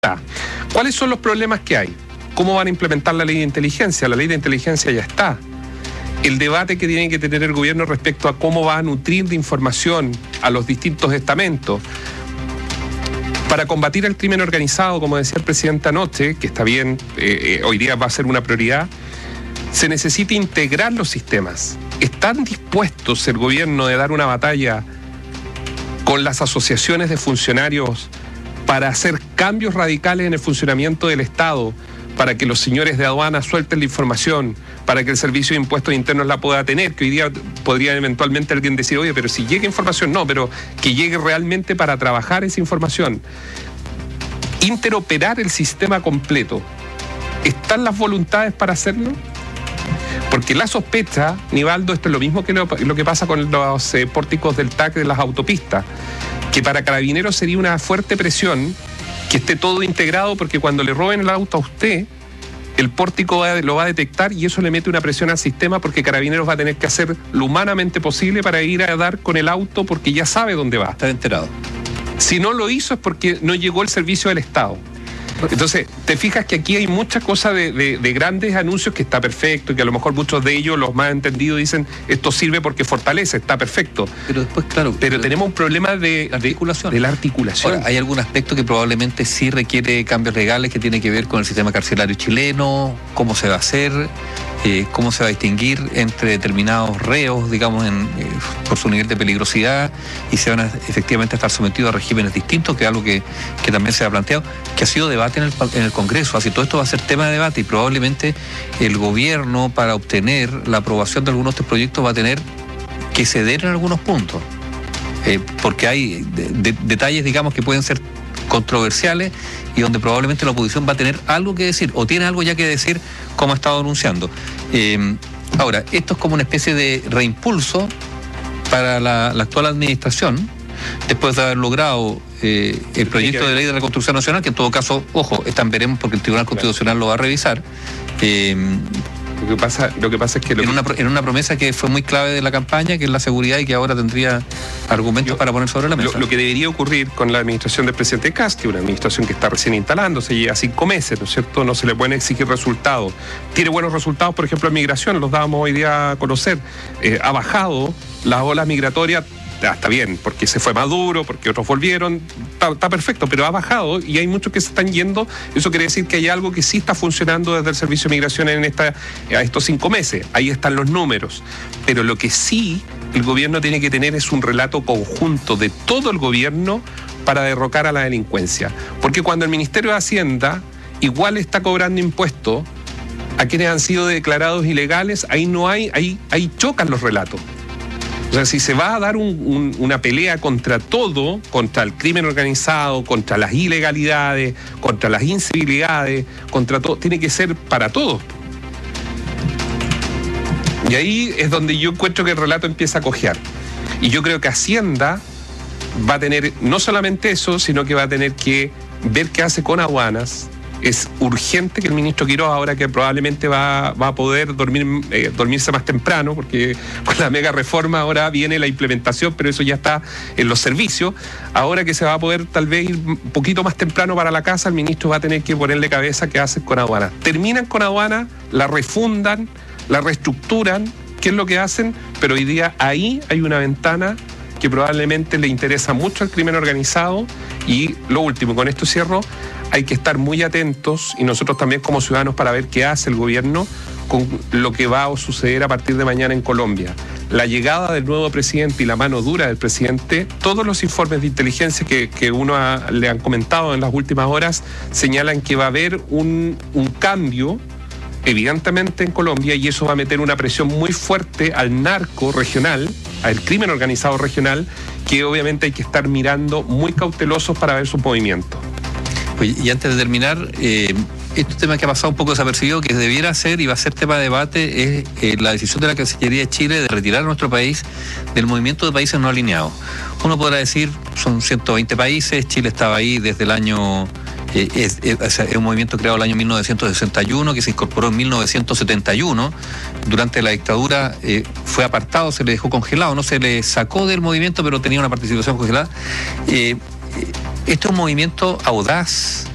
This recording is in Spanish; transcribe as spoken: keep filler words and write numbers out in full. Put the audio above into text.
¿Cuáles son los problemas que hay? ¿Cómo van a implementar la ley de inteligencia? La ley de inteligencia ya está. El debate que tiene que tener el gobierno respecto a cómo va a nutrir de información a los distintos estamentos. Para combatir el crimen organizado, como decía el presidente anoche, que está bien, eh, eh, hoy día va a ser una prioridad, se necesita integrar los sistemas. ¿Están dispuestos el gobierno de dar una batalla con las asociaciones de funcionarios para hacer cambios radicales en el funcionamiento del Estado, para que los señores de aduana suelten la información, para que el Servicio de Impuestos Internos la pueda tener, que hoy día podría eventualmente alguien decir, oye, pero si llega información, no, pero que llegue realmente para trabajar esa información? Interoperar el sistema completo. ¿Están las voluntades para hacerlo? Porque la sospecha, Nivaldo, esto es lo mismo que lo, lo que pasa con los eh, pórticos del T A C de las autopistas, que para Carabineros sería una fuerte presión que esté todo integrado, porque cuando le roben el auto a usted, el pórtico va, lo va a detectar y eso le mete una presión al sistema, porque Carabineros va a tener que hacer lo humanamente posible para ir a dar con el auto, porque ya sabe dónde va. Está enterado. Si no lo hizo es porque no llegó el servicio del Estado. Entonces, te fijas que aquí hay muchas cosas de, de, de grandes anuncios que está perfecto y que a lo mejor muchos de ellos, los más entendidos, dicen esto sirve porque fortalece, está perfecto. Pero después, claro... Pero, pero tenemos un problema de la articulación. De, de la articulación. Ahora, hay algún aspecto que probablemente sí requiere cambios legales, que tiene que ver con el sistema carcelario chileno, cómo se va a hacer, eh, cómo se va a distinguir entre determinados reos, digamos, en, eh, por su nivel de peligrosidad, y se van a efectivamente a estar sometidos a regímenes distintos, que es algo que, que también se ha planteado, que ha sido debate en el, en el Congreso. Así todo esto va a ser tema de debate y probablemente el gobierno, para obtener la aprobación de algunos de estos proyectos, va a tener que ceder en algunos puntos, eh, porque hay de, de, detalles, digamos, que pueden ser controversiales y donde probablemente la oposición va a tener algo que decir o tiene algo ya que decir, como ha estado anunciando. Eh, ahora, esto es como una especie de reimpulso para la, la actual administración, después de haber logrado eh, el proyecto de ley de reconstrucción nacional, que en todo caso, ojo, están veremos porque el Tribunal Constitucional lo va a revisar. Eh, Lo que pasa, lo que pasa es que... Lo en, una, en una promesa que fue muy clave de la campaña, que es la seguridad, y que ahora tendría argumentos yo, para poner sobre la mesa. Lo, lo que debería ocurrir con la administración del presidente Kast, que es una administración que está recién instalándose, lleva cinco meses, ¿no es cierto? No se le pueden exigir resultados. Tiene buenos resultados, por ejemplo, en migración, los dábamos hoy día a conocer. Eh, ha bajado las olas migratorias. Ah, está bien, porque se fue Maduro, porque otros volvieron, está, está perfecto, pero ha bajado y hay muchos que se están yendo. Eso quiere decir que hay algo que sí está funcionando desde el Servicio de Migración en esta, a estos cinco meses. Ahí están los números. Pero lo que sí el gobierno tiene que tener es un relato conjunto de todo el gobierno para derrocar a la delincuencia. Porque cuando el Ministerio de Hacienda igual está cobrando impuestos a quienes han sido declarados ilegales, ahí no hay, ahí, ahí chocan los relatos. O sea, si se va a dar un, un, una pelea contra todo, contra el crimen organizado, contra las ilegalidades, contra las incivilidades, contra todo, tiene que ser para todos. Y ahí es donde yo encuentro que el relato empieza a cojear. Y yo creo que Hacienda va a tener no solamente eso, sino que va a tener que ver qué hace con aduanas. Es urgente que el ministro Quiroz, ahora que probablemente va, va a poder dormir, eh, dormirse más temprano, porque con la mega reforma ahora viene la implementación, pero eso ya está en los servicios. Ahora que se va a poder tal vez ir un poquito más temprano para la casa, el ministro va a tener que ponerle cabeza qué hacen con aduanas. Terminan con aduanas, la refundan, la reestructuran, qué es lo que hacen, pero hoy día ahí hay una ventana que probablemente le interesa mucho al crimen organizado. Y lo último, con esto cierro, hay que estar muy atentos, y nosotros también como ciudadanos, para ver qué hace el gobierno con lo que va a suceder a partir de mañana en Colombia. La llegada del nuevo presidente y la mano dura del presidente, todos los informes de inteligencia que, que uno ha, le han comentado en las últimas horas señalan que va a haber un, un cambio evidentemente en Colombia, y eso va a meter una presión muy fuerte al narco regional, al crimen organizado regional, que obviamente hay que estar mirando muy cautelosos para ver sus movimientos. Oye, y antes de terminar, eh, este tema que ha pasado un poco desapercibido, que debiera ser y va a ser tema de debate, es eh, la decisión de la Cancillería de Chile de retirar a nuestro país del movimiento de países no alineados. Uno podrá decir, son ciento veinte países, Chile estaba ahí desde el año... Eh, es, es, es un movimiento creado en el año mil novecientos sesenta y uno, que se incorporó en mil novecientos setenta y uno. Durante la dictadura eh, fue apartado, se le dejó congelado, no se le sacó del movimiento, pero tenía una participación congelada. Eh, Este es un movimiento audaz,